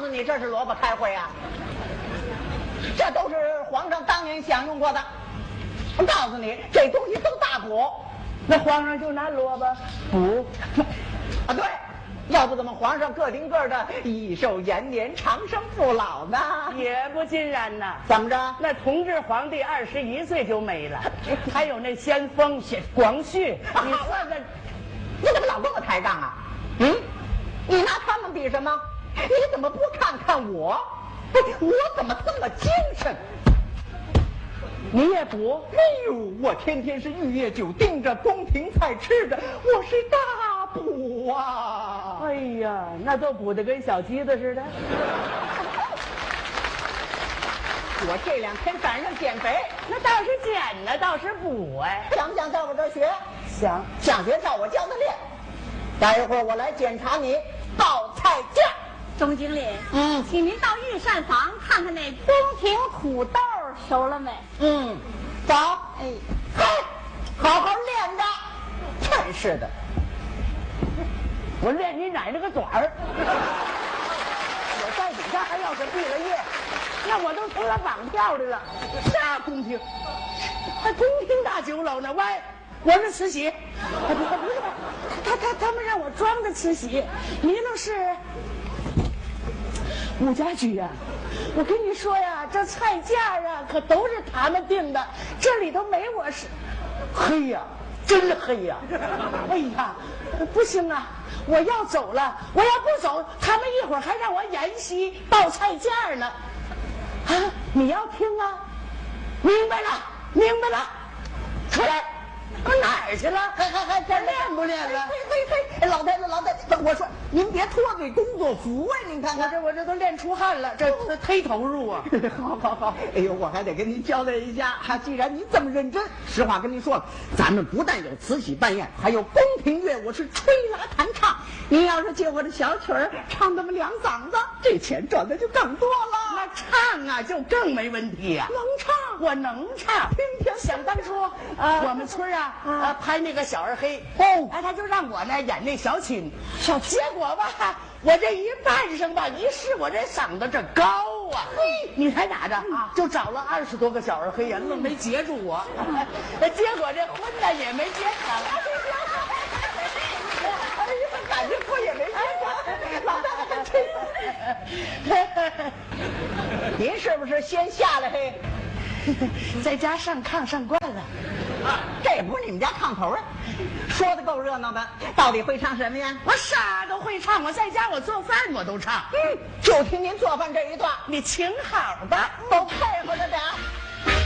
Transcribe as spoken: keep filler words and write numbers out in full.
诉你，这是萝卜开会啊！这都是皇上当年享用过的。我告诉你，这东西都大补。 那皇上就拿萝卜补啊？对，要不怎么皇上个顶个的益寿延年、长生不老呢？ 也不尽然呐。 怎么着？ 那同治皇帝二十一岁就没了，还有那先锋广旭，你说这， 你怎么老跟我抬杠啊？嗯，你拿他们比什么？你怎么不看看我？我怎么这么精神？ 你也补？ 哎呦，我天天是玉液酒盯着，宫廷菜吃着，我是大补啊！ 哎呀，那都补得跟小鸡子似的。 我这两天赶上减肥， 那倒是减呢，倒是补哎。 想不想在我这儿学？ 想。 想学照我教的练。待一会儿我来检查你报菜价。 钟经理， 嗯， 请您到御膳房看看那宫廷土豆熟了没？ 嗯，走。哎，嘿，好好练着。真是的， 我练你奶奶个短儿！我在底下还要是毕了业，那我都成了绑票的了。啥宫廷？还宫廷大酒楼呢？喂，我是慈禧。不是不是，他他他们让我装的慈禧，你那是。吴家驹呀，我跟你说呀，这菜价啊可都是他们定的，这里头没我是。黑呀，真黑呀！哎呀，不行啊，我要走了，我要不走，他们一会儿还让我演戏报菜价呢。啊，你要听啊？明白了，明白了，出来。我哪儿去了？ 还还还这练不练了？ 嘿嘿嘿，老太太老太太，我说您别脱罪工作服啊！您看看， 我这我这都练出汗了，这这忒投入啊！ 好好好，哎呦，我还得跟您交代一下，哈，既然您这么认真，实话跟您说了，咱们不但有慈禧办宴，还有宫廷乐，我是吹拉弹唱。您要是借我的小曲儿唱那么两嗓子，这钱赚的就更多了。 那唱啊，就更没问题呀、啊。 能唱， 我能唱。 天天想当初， 啊， 我们村啊， 啊呃，拍那个小二黑， 哦， 哎，他就让我呢演那小琴，小结果吧，我这一扮上吧，一试我这嗓子这高啊，嘿，你猜咋着啊？就找了二十多个小二黑人，愣没截住我，结果这婚呢也没结成。 哎呀，感觉我也没结成，老大还真。您是不是先下来嘿？ 在家上炕上惯了， 这也不是你们家炕头啊！说的够热闹的，到底会唱什么呀？ 我啥都会唱，我在家我做饭我都唱。 嗯，就听您做饭这一段， 你请好吧。 哦，